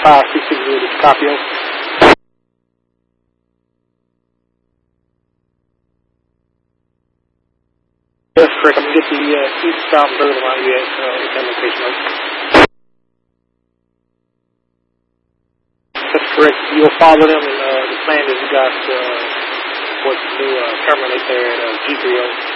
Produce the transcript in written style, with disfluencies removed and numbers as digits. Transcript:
560 to Capio. That's correct. I'm going to get the east-south bird line you at that location. That's correct. You'll follow them, and the plan is you guys to terminate there at G30.